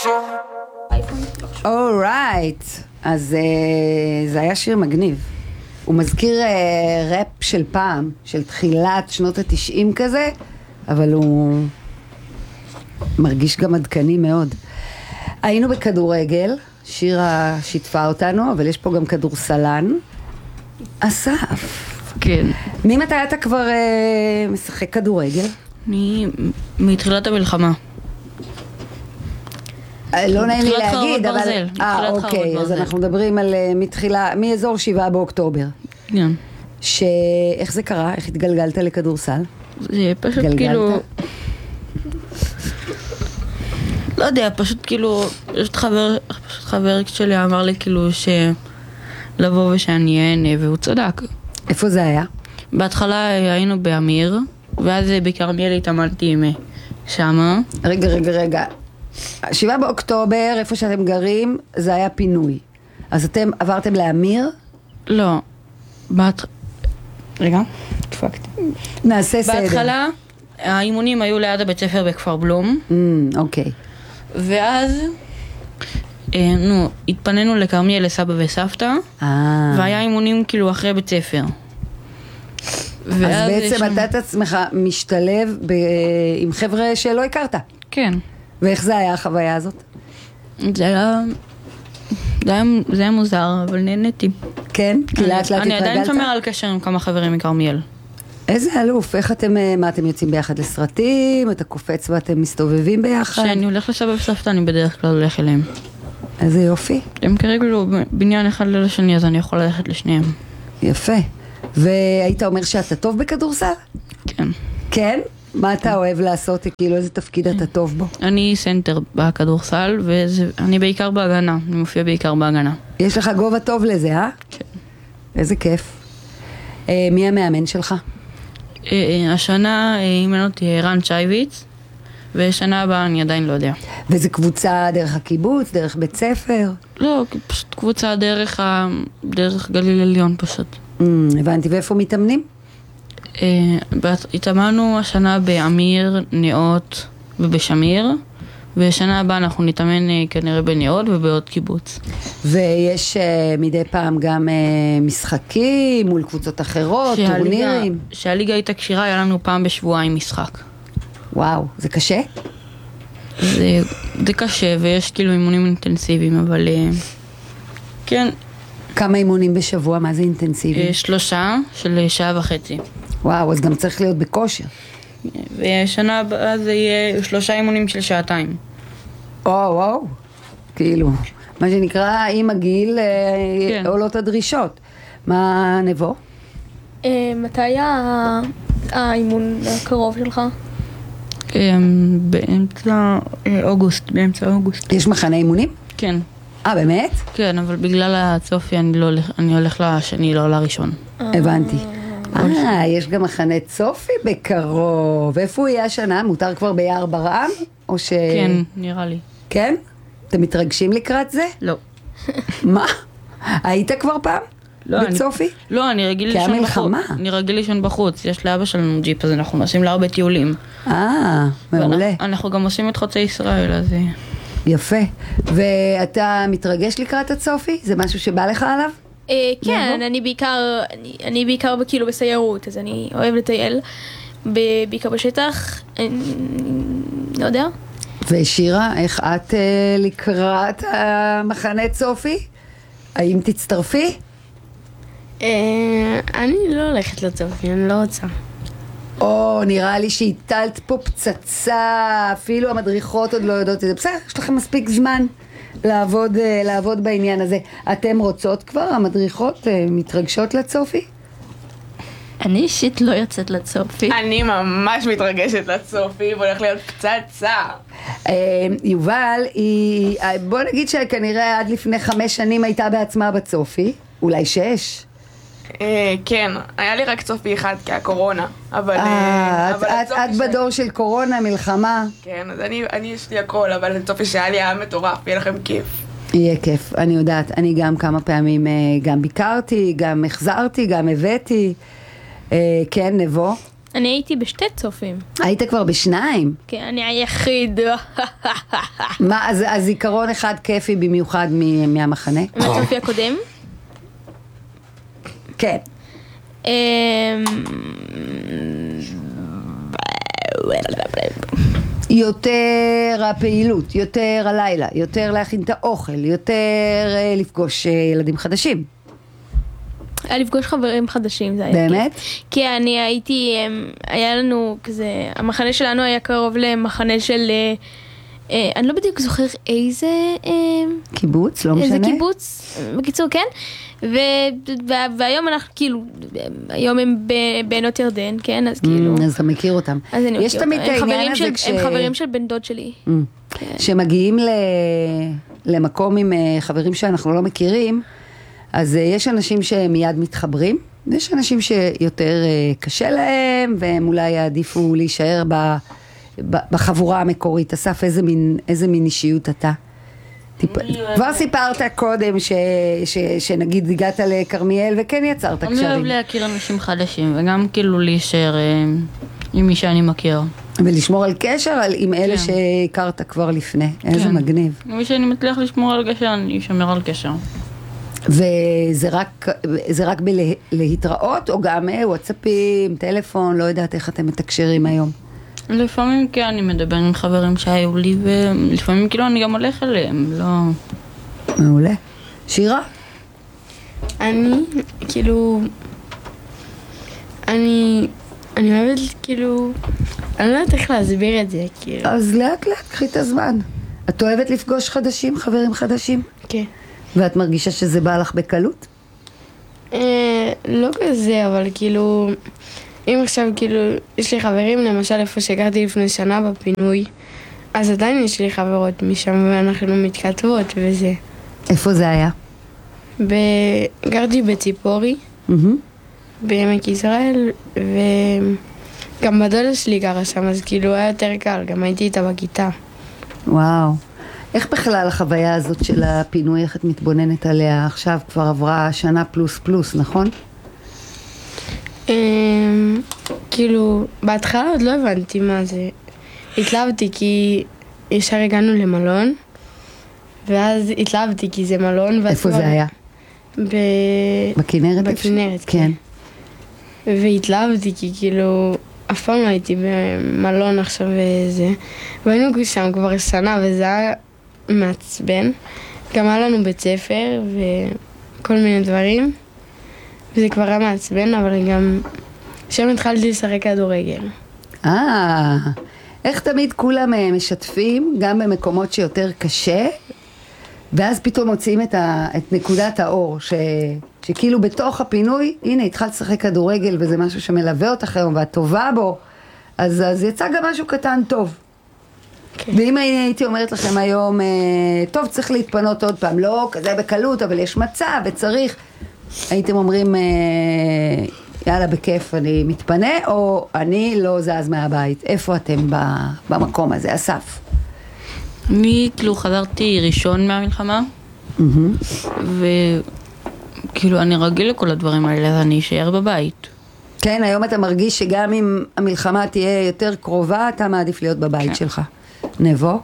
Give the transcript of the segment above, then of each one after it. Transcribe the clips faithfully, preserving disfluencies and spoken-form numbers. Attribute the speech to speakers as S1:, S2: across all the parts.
S1: אורייט, אז uh, זה היה שיר מגניב. הוא מזכיר uh, ראפ של פעם, של תחילת שנות התשעים כזה, אבל הוא מרגיש גם עדכני מאוד. היינו בכדורגל, שירה שיתפה אותנו, אבל יש פה גם כדורסלן. אסף.
S2: כן.
S1: ממתי אתה כבר uh, משחק כדורגל?
S2: אני מתחילת המלחמה.
S1: לא נעים לי להגיד, אבל...
S2: אה,
S1: אוקיי, אז אנחנו מדברים על מתחילה, מאזור שבעה באוקטובר.
S2: כן.
S1: שאיך זה קרה? איך התגלגלת לכדורסל?
S2: זה פשוט כאילו... לא יודע, פשוט כאילו... פשוט חבר, פשוט חבר שלי אמר לי כאילו שלבוא ושאני אהנה, והוא צדק.
S1: איפה זה היה?
S2: בהתחלה היינו באמיר, ואז בכרמיאל התאמנתי שמה.
S1: רגע, רגע, רגע. שבעה באוקטובר, איפה שאתם גרים, זה היה פינוי. אז אתם עברתם לאמיר?
S2: לא. בת... רגע, דפקתי.
S1: נעשה סדר.
S2: בהתחלה, האימונים היו ליד הבית ספר בכפר בלום.
S1: Mm, אוקיי.
S2: ואז, אה, נו, התפנינו לכרמיאל לסבא וסבתא.
S1: אה.
S2: והיה אימונים כאילו אחרי בית ספר.
S1: אז בעצם שם... אתה את עצמך משתלב ב... עם חבר'ה שלא הכרת.
S2: כן.
S1: ואיך זה היה החוויה הזאת?
S2: זה היה... זה היה, זה היה מוזר, אבל נהניתי.
S1: כן? כי לאט לאט התרגלת?
S2: אני עדיין שומר על קשר עם כמה חברים מכרמיאל.
S1: איזה אלוף, איך אתם, מה אתם יוצאים ביחד לסרטים? אתה קופץ ואתם מסתובבים ביחד?
S2: כשאני הולך לסבא וסבתא, אני בדרך כלל הולך אליהם.
S1: איזה יופי.
S2: הם כרגע לא בניין אחד לשני, אז אני יכול ללכת לשניהם.
S1: יפה. והיית אומר שאתה טוב בכדורסל?
S2: כן.
S1: כן? מה אתה אוהב לעשות? כאילו איזה תפקיד אתה טוב בו?
S2: אני סנטר בכדורסל, ואני בעיקר בהגנה. אני מופיע בעיקר בהגנה.
S1: יש לך גובה טוב לזה, אה?
S2: כן.
S1: איזה כיף. אה, מי המאמן שלך?
S2: אה, השנה אימן אותי רן צ'ייביץ, ושנה הבאה אני עדיין לא יודע.
S1: וזה קבוצה דרך הקיבוץ, דרך בית ספר?
S2: לא, פשוט קבוצה דרך, ה... דרך גליל עליון פשוט.
S1: Mm, הבנתי, ואיפה מתאמנים?
S2: התאמנו השנה באמיר, נאות ובשמיר, ושנה הבאה אנחנו נתאמן כנראה בנאות ובעוד קיבוץ.
S1: ויש מדי פעם גם משחקים מול קבוצות אחרות, טורנירים?
S2: שהליגה הייתה קשירה, היה לנו פעם בשבועיים משחק.
S1: וואו, זה קשה?
S2: זה, זה קשה, ויש כאילו אימונים אינטנסיביים, אבל כן.
S1: כמה אימונים בשבוע? מה זה אינטנסיבי?
S2: שלושה של שעה וחצי.
S1: וואו, אז גם צריך להיות בכושר.
S2: ושנה הבאה זה יהיה שלושה אימונים של שעתיים.
S1: וואו, וואו. כאילו, מה שנקרא, עם הגיל
S2: כן.
S1: עולות הדרישות. מה נבוא?
S3: מתי היה האימון הקרוב שלך?
S2: באמצע אוגוסט, באמצע אוגוסט.
S1: יש מחנה אימונים?
S2: כן.
S1: אה, באמת?
S2: כן, אבל בגלל הצופי אני, לא, אני הולך לשני, לא לראשון.
S1: הבנתי. אה, יש גם מחנה צופי בקרוב. איפה הוא יהיה השנה? מותר כבר ביער ברעם? או ש...
S2: כן, נראה לי.
S1: כן? אתם מתרגשים לקראת זה?
S2: לא.
S1: מה? היית כבר פעם?
S2: לא,
S1: בצופי?
S2: אני, לא, אני רגיל לישון בחוץ.
S1: כמלחמה.
S2: אני רגיל לישון בחוץ. יש לאבא שלנו ג'יפ, אז אנחנו נוסעים להרבה טיולים.
S1: אה, מעולה.
S2: אנחנו גם עושים את חוצי ישראל, אז...
S1: יפה. ואתה מתרגש לקראת הצופי? זה משהו שבא לך עליו?
S3: כן, אני בעיקר, אני בעיקר כאילו בסיירות, אז אני אוהב לטייל, בעיקר בשטח, לא יודע.
S1: ושירה, איך את לקראת המחנה צופי? האם תצטרפי?
S4: אני לא הולכת לצופי, אני לא רוצה.
S1: או, נראה לי שהטלת פה פצצה, אפילו המדריכות עוד לא יודעות את זה. בסדר, יש לכם מספיק זמן לעבוד, לעבוד בעניין הזה. אתם רוצות כבר, המדריכות מתרגשות לצופי?
S4: אני אישית לא יוצאת לצופי.
S5: אני ממש מתרגשת לצופי, והולך להיות פצצה.
S1: יובל, היא, בוא נגיד שכנראה עד לפני חמש שנים הייתה בעצמה בצופי, אולי שש.
S5: כן, היה לי רק צופי אחד כהקורונה, אבל...
S1: את בדור של קורונה, מלחמה.
S5: כן, אז אני יש לי הכל, אבל הצופי שהיה לי היה מטורף, יהיה לכם כיף.
S1: יהיה כיף, אני יודעת, אני גם כמה פעמים גם ביקרתי, גם החזרתי, גם הבאתי. כן, נבוא.
S3: אני הייתי בשתי צופים.
S1: היית כבר בשניים.
S3: כן, אני היחיד.
S1: מה, אז, אז זיכרון אחד כיפי במיוחד מ- מהמחנה?
S3: מהצופי הקודם.
S1: כן.
S3: אמ,
S1: יותר הפעילות, יותר הלילה, יותר להכין את האוכל, יותר אה, לפגוש אה, ילדים חדשים.
S3: היה לפגוש חברים חדשים, זה היה
S1: באמת?
S3: כיף. כי אני הייתי, אמ, היה לנו כזה, המחנה שלנו היה קרוב למחנה של, אה, אה, אני לא בדיוק זוכר איזה, אה,
S1: קיבוץ, לא משנה.
S3: איזה קיבוץ, בקיצור, כן. ו- וה- והיום אנחנו כאילו, היום הם ב- בעינות ירדן, כן, אז כאילו,
S1: Mm, אז אתה מכיר אותם.
S3: אז אני
S1: יש
S3: מכיר
S1: תמיד
S3: אותם.
S1: את
S3: הם
S1: העניין
S3: חברים
S1: הזה
S3: של-
S1: כש...
S3: הם חברים של בן דוד שלי.
S1: Mm. שמגיעים ל... למקום עם אה, חברים שאנחנו לא מכירים, אז אה, יש אנשים שמיד מתחברים, ויש אנשים שיותר אה, קשה להם, והם אולי יעדיפו להישאר ב... ב... בחבורה המקורית. אסף, איזה מין, איזה מין אישיות אתה? טיפ... כבר סיפרת קודם ש... ש... שנגיד הגעת לכרמיאל וכן יצרת
S2: אני אוהב
S1: קשרים.
S2: להכיר אנשים חדשים, וגם כאילו להישאר אה, עם מי שאני מכיר.
S1: ולשמור על קשר על... עם אלה
S2: כן.
S1: שהכרת כבר לפני. איזה
S2: כן.
S1: מגניב.
S2: עם מי שאני מצליח לשמור על קשר, אני אשמר על קשר.
S1: וזה רק, זה רק בלהתראות, או גם אה, וואטסאפים, טלפון, לא יודעת איך אתם מתקשרים היום.
S2: לפעמים כן, אני מדבר עם חברים שהיו לי, ולפעמים כאילו אני גם הולך אליהם, לא...
S1: מעולה. שירה?
S6: אני, כאילו, אני, אני אוהבת, כאילו, אני לא יודעת איך להסביר את זה, כאילו.
S1: אז לאט לאט, קחי את הזמן. את אוהבת לפגוש חדשים, חברים חדשים?
S6: כן.
S1: ואת מרגישה שזה בא לך בקלות?
S6: אה, לא כזה, אבל כאילו, אם עכשיו, כאילו, יש לי חברים, למשל, איפה שהגרתי לפני שנה בפינוי, אז עדיין יש לי חברות משם, ואנחנו מתכתבות וזה.
S1: איפה זה היה?
S6: ב... גרתי בציפורי,
S1: מהמם.
S6: בעמק יזרעאל, וגם בדודה שלי גרה שם, אז כאילו היה יותר קל, גם הייתי איתה בכיתה.
S1: וואו. איך בכלל החוויה הזאת של הפינוי, איך את מתבוננת עליה עכשיו? כבר עברה שנה פלוס פלוס, נכון?
S6: אמ, כאילו, בהתחלה עוד לא הבנתי מה זה. התלהבתי כי ישר הגענו למלון, ואז התלהבתי כי זה מלון. ואז
S1: איפה
S6: כבר-
S1: זה היה?
S6: ב...
S1: בכנרת?
S6: בכנרת,
S1: כן.
S6: והתלהבתי כי כאילו, אף פעם לא הייתי במלון עכשיו וזה. והיינו שם כבר שנה וזה היה מעצבן. גם היה לנו בית ספר וכל מיני דברים. וזה כבר היה מעצבן, אבל גם שם התחלתי לשחק כדורגל.
S1: אה, איך תמיד כולם אה, משתפים, גם במקומות שיותר קשה, ואז פתאום מוצאים את, ה, את נקודת האור, ש, שכאילו בתוך הפינוי, הנה התחלת לשחק כדורגל וזה משהו שמלווה אותך היום ואת טובה בו, אז, אז יצא גם משהו קטן טוב.
S6: כן.
S1: ואם הייתי אומרת לכם היום, אה, טוב צריך להתפנות עוד פעם, לא כזה בקלות, אבל יש מצב וצריך, הייתם אומרים, אה, יאללה בכיף אני מתפנה, או אני לא זז מהבית. איפה אתם ב- במקום הזה, אסף?
S2: אני כאילו חזרתי ראשון מהמלחמה,
S1: מהמם.
S2: וכאילו אני רגיל לכל הדברים האלה, אז אני אשאר בבית.
S1: כן, היום אתה מרגיש שגם אם המלחמה תהיה יותר קרובה, אתה מעדיף להיות בבית
S2: כן.
S1: שלך. נבו?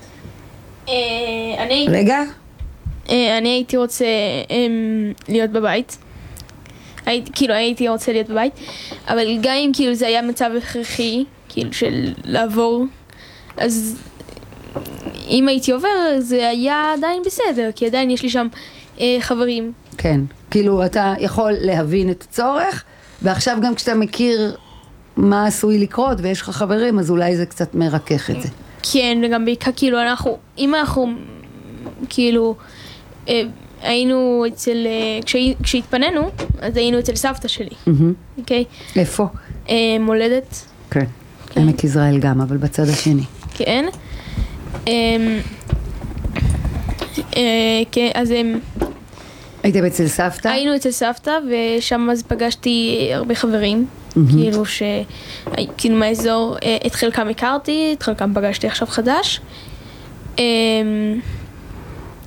S3: אני
S1: רגע?
S3: אה, אני הייתי רוצה אמ, להיות בבית. הייתי, כאילו הייתי רוצה להיות בבית, אבל גם אם כאילו זה היה מצב הכרחי, כאילו של לעבור, אז אם הייתי עובר זה היה עדיין בסדר, כי עדיין יש לי שם אה, חברים.
S1: כן. כאילו אתה יכול להבין את הצורך, ועכשיו גם כשאתה מכיר מה עשוי לקרות ויש לך חברים, אז אולי זה קצת מרכך את זה.
S3: כן, וגם בעיקר כאילו אנחנו, אם אנחנו כאילו אה, היינו אצל, אה, כשהי- כשהתפנינו, אז היינו אצל סבתא שלי,
S1: מהמם.
S3: אוקיי?
S1: איפה?
S3: אה, מולדת,
S1: כן. עמק יזרעאל גם, אבל בצד השני.
S3: כן. אמ, אה, כן, אז הם,
S1: הייתם אצל סבתא?
S3: היינו אצל סבתא, ושם אז פגשתי הרבה חברים, כאילו ש... כאילו מהאזור, אה, את חלקם הכרתי, את חלקם פגשתי עכשיו חדש. אמ,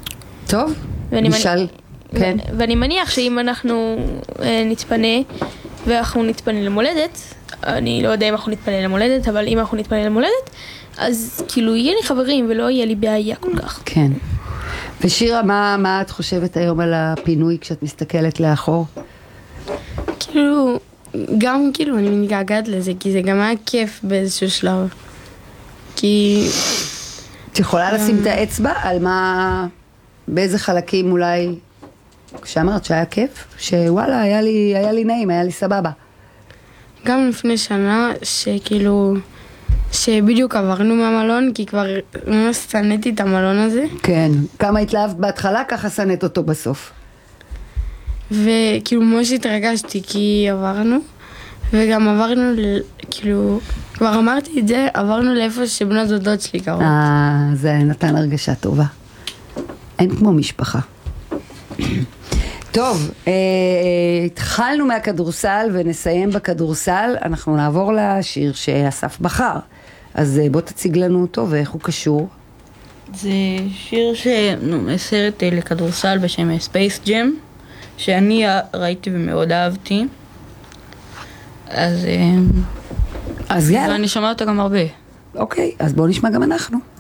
S1: טוב,
S3: ואני
S1: נשאל, כן.
S3: ו- ואני מניח שאם אנחנו אה, נתפנה, ואנחנו נתפנה למולדת, אני לא יודע אם אנחנו נתפנה למולדת, אבל אם אנחנו נתפנה למולדת, אז כאילו יהיה לי חברים ולא יהיה לי בעיה כל כך.
S1: כן. ושירה, מה, מה את חושבת היום על הפינוי כשאת מסתכלת לאחור?
S6: כאילו, גם כאילו אני מתגעגעת לזה, כי זה גם היה כיף באיזשהו שלב. כי...
S1: את יכולה לשים את האצבע על מה, באיזה חלקים אולי, כשאמרת שהיה כיף, שוואלה, היה לי, היה לי נעים, היה לי סבבה.
S6: גם לפני שנה, שכאילו, שבדיוק עברנו מהמלון, כי כבר ממש שנאתי את המלון הזה.
S1: כן, כמה התלהבת בהתחלה, ככה שנאת אותו בסוף.
S6: וכאילו ממש התרגשתי כי עברנו, וגם עברנו, ל... כאילו, כבר אמרתי את זה, עברנו לאיפה שבנות דודות שלי קרו.
S1: אה, זה נתן הרגשה טובה. אין כמו משפחה. טוב, אה, התחלנו מהכדורסל ונסיים בכדורסל, אנחנו נעבור לשיר שאסף בחר. אז בוא תציג לנו אותו ואיך הוא קשור.
S2: זה שיר סרט לכדורסל בשם ספייס ג'ם, שאני ראיתי ומאוד אהבתי. אז...
S1: אז יאללה.
S2: ואני שומע אותה גם הרבה.
S1: אוקיי, אז בואו נשמע גם אנחנו.